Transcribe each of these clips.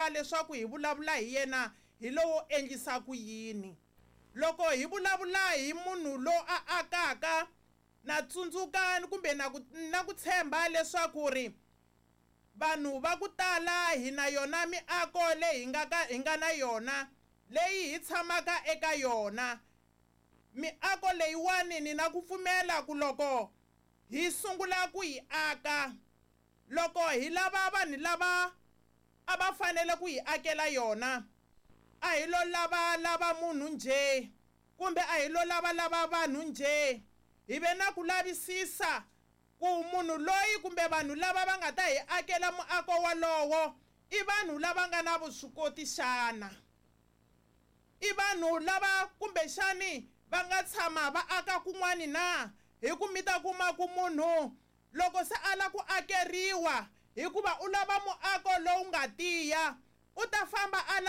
lava leswaku hi vulavula hi yena hi lowo endlisa ku yini. Loko hi vulavula hi munhu lo a akaka na tsundzuka kumbe na ku tshemba leswaku ri vanhu va ku tala hi na yona miako leyi hi nga na yona leyi hi tshamaka eka yona. Miako leyiwani ni na ku pfumela ku loko hi sungula ku yi aka, loko hi lava vanhu lava a va fanele ku hi akela yona, a hi lo lava munhu njhe kumbe a hi lo lava vanhu njhe. Hi ve na ku lavisisa ku munhu loyi kumbe vanhu lava va nga ta hi akela muako walowo i vanhu lava nga na vuswikoti xana, i vanhu lava kumbe xani va nga tshama va aka kun'wani na. Hi ku mi ta kuma ku munhu loko se a la ku akeriwa hikuva u lava muako lowu nga tiya, u ta famba a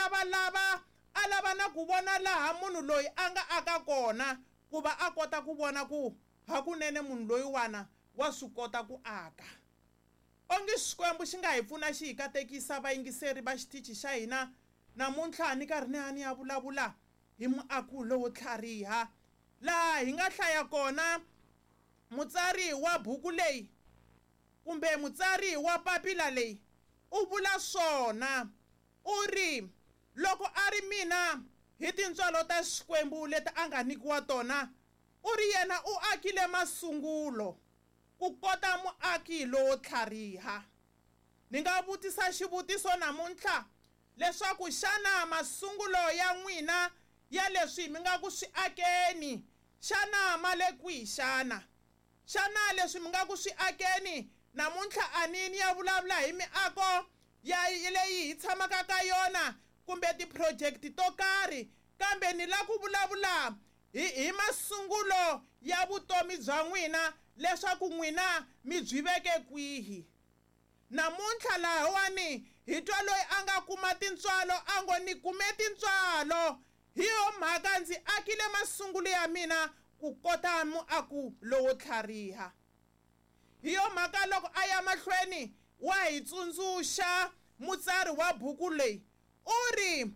lava na ku vona laha munhu loyi a nga aka kona ku va a kota ku vona ku hakunene munhu loyiwana wa swi kota ku aka. Onge Xikwembu xi nga hi pfuna xi hi katekisa vayingiseri va xitichi xa hina namuntlha ni karhi ni ya vulavula hi muako lowo tlhariha, laha hi nga hlaya kona mutsari wa buku leyi kumbe mutsari wa papila leyi u vula swona, u ri loko a ri mina hi tintswalo ta Xikwembu leti a nga nyikiwa tona, u ri yena u akile masungulo ku kota muaki lowo tlhariha. Ni nga vutisa xivutiso namuntlha leswaku xana masungulo ya n'wina ya leswi mi nga ku swi akeni xana ma le kwihi xana? Xana leswi mi nga ku swi akeni namuntlha ni ya vulavula hi miako leyi hi tshamaka ka yona kumbe ti-project to karhi, kambe ni la ku vulavula hi masungulo ya vutomi bya n'wina leswaku n'wina mi byi veke kwihi. Namuntlha lahawani hi twa loyi a nga kuma tintswalo a ngo ni kume tintswalo, hi yo mhaka ndzi akile masungulo ya mina ku kota muako lowo tlhariha. Hi yo mhaka loko a ya mahlweni wa hi tsundzuxa mutsari wa buku leyi u ri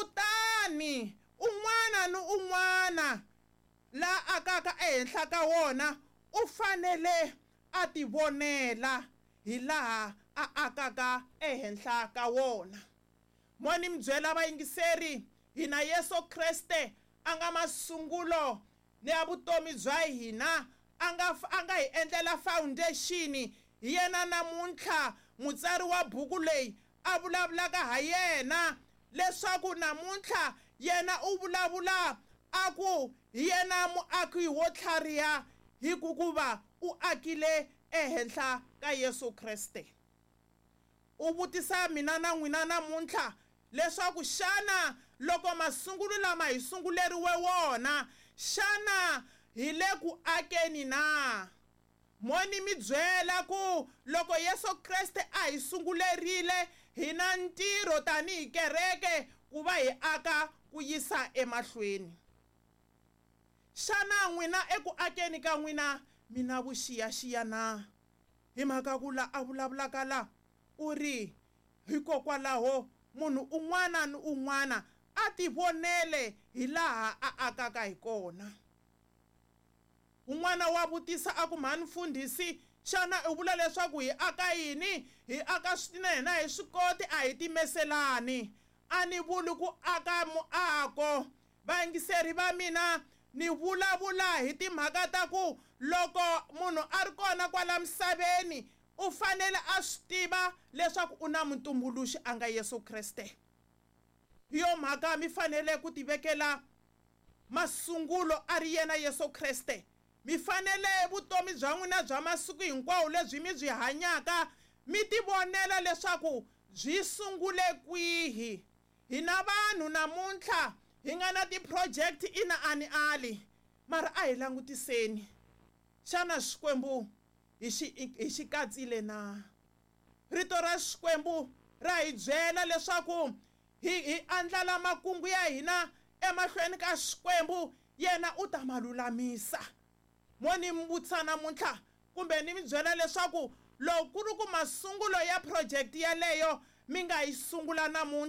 kutani un'wana ni un'wana la akaka ehenhla ka wona u fanele a ti vonela hi laha a akaka ehenhla ka wona. Mo ni mi byela vayingiseri hi na Yesu Kreste a nga masungulo ni ya vutomi bya hina, a nga hi endlela foundation. Hi yena namuntlha mutsari wa buku leyi a vulavulaka ha yena leswaku namuntlha yena u vulavula a ku hi yena muaki wo tlhariha hi ku va u akile ehenhla ka Yesu Kreste. U vutisa mina na n'wina namuntlha leswaku xana loko masungulo lama hi sunguleriwe wona xana hi le ku akeni na? Mo ni mi byela ku loko Yesu Kreste a hi sungulerile hi na ntirho tanihi kereke ku va hi aka ku yisa emahlweni. Xana n'wina eku akeni ka n'wina mina vuxiyaxiya na? Hi mhaka ku la a vulavulaka la u ri hikokwalaho munhu un'wana ni un'wana a ti vonele hi laha a akaka hi kona. Un'wana wa vutisa a ku mhani mfundhisi xana u vula leswaku hi aka yini? Hi aka swinene hi swi koti a hi timeselani. A ni vuli ku aka muako. Vayingiseri va mina ni vulavula hi timhaka ta ku loko munhu a ri kona kwala misaveni u fanele a swi tiva leswaku u na mutumbuluxi a nga Yesu Kreste. Hi yo mhaka mi fanele ku tivekela masungulo a ri yena Yesu Kreste. Mi fanele vutomi bya n'wina bya masiku hinkwawo lebyi mi byi hanyaka mi ti vonela leswaku byi sungule kwihi. Hi na vanhu namuntlha hi nga na ti-project ina ali mara a hi langutiseni xana Xikwembu hi xi katsile na? Rito ra Xikwembu ra hi byela leswaku hi andlala makungu ya hina emahlweni ka Xikwembu yena u ta ma lulamisa. Mo ni mi vutisa namuntlha kumbe ni mi byela leswaku loko ku ri ku masungulo ya project yaleyo mi nga yi sungula namuntlha